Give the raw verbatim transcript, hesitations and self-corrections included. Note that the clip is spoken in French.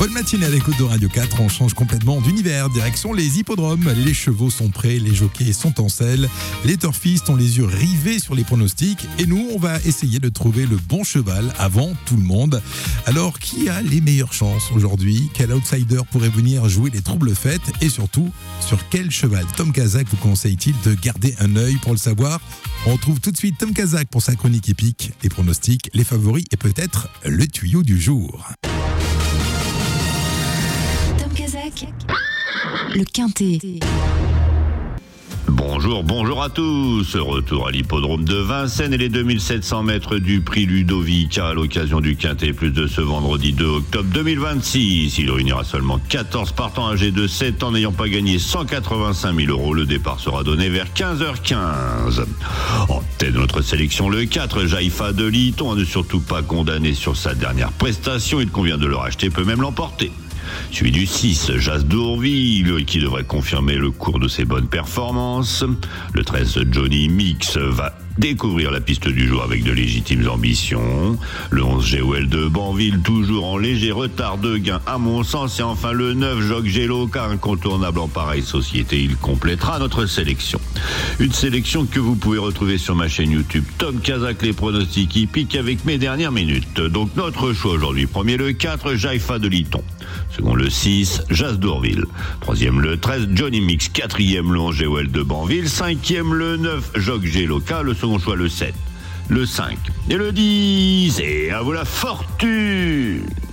Bonne matinée à l'écoute de Radio quatre, on change complètement d'univers, direction les hippodromes. Les chevaux sont prêts, les jockeys sont en selle, les turfistes ont les yeux rivés sur les pronostics et nous, on va essayer de trouver le bon cheval avant tout le monde. Alors, qui a les meilleures chances aujourd'hui? Quel outsider pourrait venir jouer les troubles fêtes? Et surtout, sur quel cheval Tom Kazak vous conseille-t-il de garder un œil? Pour le savoir, on retrouve tout de suite Tom Kazak pour sa chronique épique, les pronostics, les favoris et peut-être le tuyau du jour. Le Quintet. Bonjour, bonjour à tous. Retour à l'hippodrome de Vincennes et les deux mille sept cents mètres du prix Ludovica à l'occasion du Quintet Plus de ce vendredi deux octobre deux mille vingt-six. Il réunira seulement quatorze partants âgés de sept ans n'ayant pas gagné cent quatre-vingt-cinq mille euros. Le départ sera donné vers quinze heures quinze. En tête de notre sélection, le quatre, Jaifa de Liton, à ne surtout pas condamné sur sa dernière prestation. Il convient de le racheter, peut même l'emporter. Suivi du six, Jas d'Ourville, qui devrait confirmer le cours de ses bonnes performances. Le treize, Johnny Mix, va découvrir la piste du jour avec de légitimes ambitions. Le onze, G O L de Banville, toujours en léger retard de gain à mon sens. Et enfin le neuf, Joc Geloka, incontournable en pareille société. Il complétera notre sélection. Une sélection que vous pouvez retrouver sur ma chaîne YouTube Tom Kazak, les pronostics hippiques avec mes dernières minutes. Donc notre choix aujourd'hui. Premier le quatre, Jaifa de Liton. Second le six, Jas d'Ourville. Troisième le treize, Johnny Mix. Quatrième le onze, G O L de Banville. Cinquième le neuf, Joc Geloka. Le second choix le sept, le cinq et le dix. Et à vous la fortune!